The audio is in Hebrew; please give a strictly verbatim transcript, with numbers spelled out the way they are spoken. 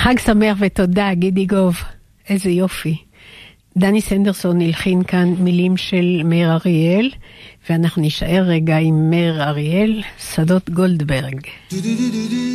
חג שמח ותודה, גידי גוב. איזה יופי. דני סנדרסון הלחין כאן מילים של מאיר אריאל, ואנחנו נשאר רגע עם מאיר אריאל, שדות גולדברג.